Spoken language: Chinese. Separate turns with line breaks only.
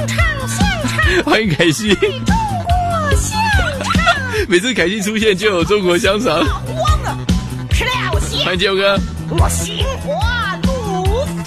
欢迎凯西。
中国香肠，
每次凯西出现就有中国香肠。
光啊，吃了我幸，
欢迎建友哥。
我幸福。